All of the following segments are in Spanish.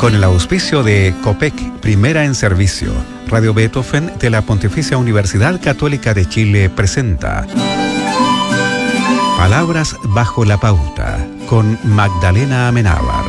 Con el auspicio de COPEC, Primera en Servicio, Radio Beethoven de la Pontificia Universidad Católica de Chile presenta Palabras bajo la pauta, con Magdalena Amenábar.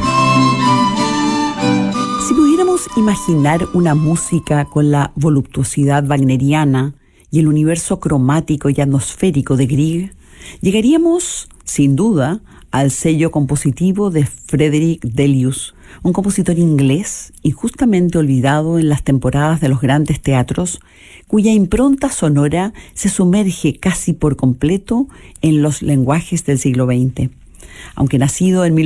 Si pudiéramos imaginar una música con la voluptuosidad wagneriana y el universo cromático y atmosférico de Grieg, llegaríamos, sin duda, al sello compositivo de Frederick Delius, un compositor inglés injustamente olvidado en las temporadas de los grandes teatros, cuya impronta sonora se sumerge casi por completo en los lenguajes del siglo XX. Aunque nacido en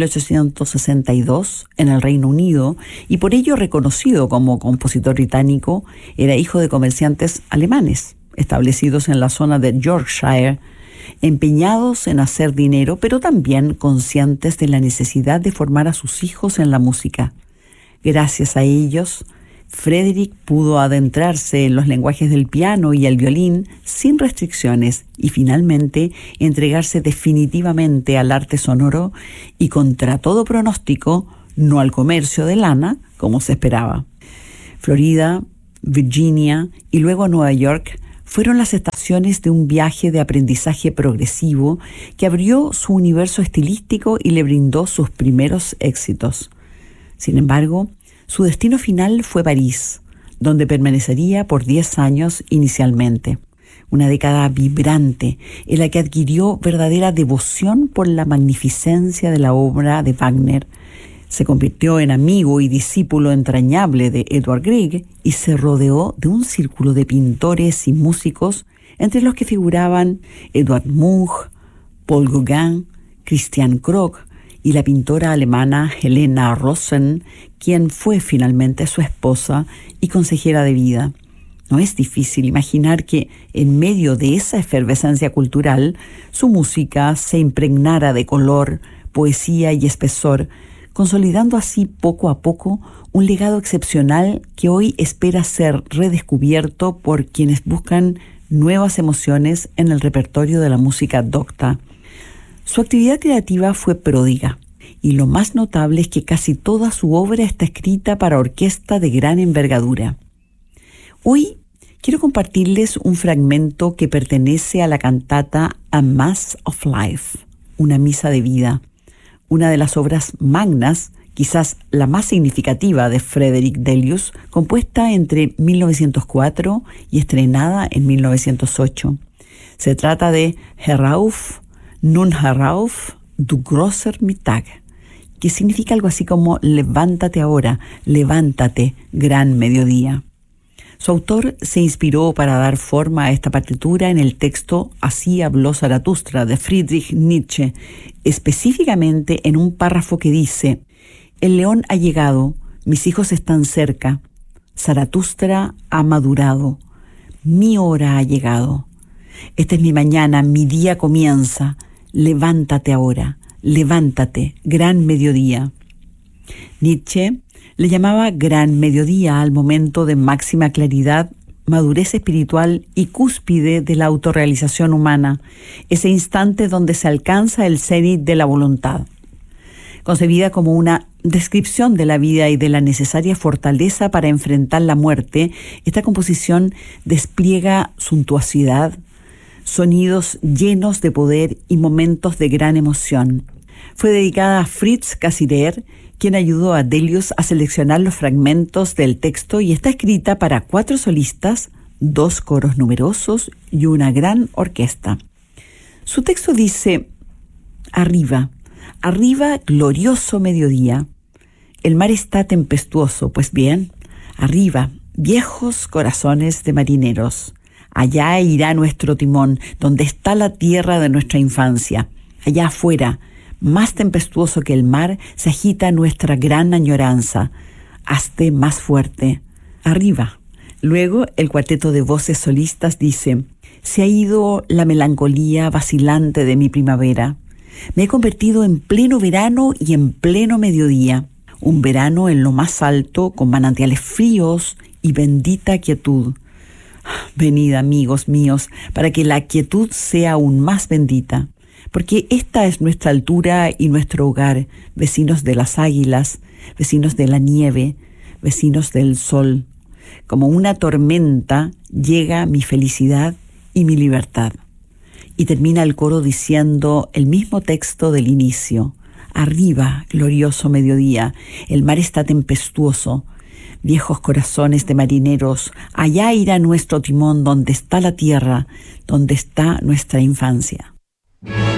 1862 en el Reino Unido y por ello reconocido como compositor británico, era hijo de comerciantes alemanes establecidos en la zona de Yorkshire, empeñados en hacer dinero, pero también conscientes de la necesidad de formar a sus hijos en la música. Gracias a ellos, Frederick pudo adentrarse en los lenguajes del piano y el violín sin restricciones y finalmente entregarse definitivamente al arte sonoro y, contra todo pronóstico, no al comercio de lana como se esperaba. Florida, Virginia y luego Nueva York fueron las estaciones de un viaje de aprendizaje progresivo que abrió su universo estilístico y le brindó sus primeros éxitos. Sin embargo, su destino final fue París, donde permanecería por 10 años inicialmente. Una década vibrante en la que adquirió verdadera devoción por la magnificencia de la obra de Wagner. Se convirtió en amigo y discípulo entrañable de Edvard Grieg y se rodeó de un círculo de pintores y músicos, entre los que figuraban Edvard Munch, Paul Gauguin, Christian Krog y la pintora alemana Helena Rosen, quien fue finalmente su esposa y consejera de vida. No es difícil imaginar que, en medio de esa efervescencia cultural, su música se impregnara de color, poesía y espesor, consolidando así poco a poco un legado excepcional que hoy espera ser redescubierto por quienes buscan nuevas emociones en el repertorio de la música docta. Su actividad creativa fue pródiga, y lo más notable es que casi toda su obra está escrita para orquesta de gran envergadura. Hoy quiero compartirles un fragmento que pertenece a la cantata A Mass of Life, una misa de vida, una de las obras magnas, quizás la más significativa de Frederick Delius, compuesta entre 1904 y estrenada en 1908. Se trata de Herauf, nun herauf, du großer Mittag, que significa algo así como levántate ahora, levántate, gran mediodía. Su autor se inspiró para dar forma a esta partitura en el texto Así habló Zaratustra de Friedrich Nietzsche, específicamente en un párrafo que dice: el león ha llegado, mis hijos están cerca, Zaratustra ha madurado, mi hora ha llegado. Esta es mi mañana, mi día comienza, levántate ahora, levántate, gran mediodía. Nietzsche le llamaba gran mediodía al momento de máxima claridad, madurez espiritual y cúspide de la autorrealización humana, ese instante donde se alcanza el cenit de la voluntad. Concebida como una descripción de la vida y de la necesaria fortaleza para enfrentar la muerte, esta composición despliega suntuosidad, sonidos llenos de poder y momentos de gran emoción. Fue dedicada a Fritz Cassirer, quien ayudó a Delius a seleccionar los fragmentos del texto, y está escrita para 4 solistas, 2 coros numerosos y una gran orquesta. Su texto dice: arriba, arriba, glorioso mediodía. El mar está tempestuoso, pues bien, arriba, viejos corazones de marineros. Allá irá nuestro timón, donde está la tierra de nuestra infancia. Allá afuera, más tempestuoso que el mar, se agita nuestra gran añoranza. Hazte más fuerte. Arriba. Luego, el cuarteto de voces solistas dice: se ha ido la melancolía vacilante de mi primavera. Me he convertido en pleno verano y en pleno mediodía. Un verano en lo más alto, con manantiales fríos y bendita quietud. Venid, amigos míos, para que la quietud sea aún más bendita, porque esta es nuestra altura y nuestro hogar, vecinos de las águilas, vecinos de la nieve, vecinos del sol. Como una tormenta llega mi felicidad y mi libertad. Y termina el coro diciendo el mismo texto del inicio. Arriba, glorioso mediodía, el mar está tempestuoso. Viejos corazones de marineros, allá irá nuestro timón donde está la tierra, donde está nuestra infancia.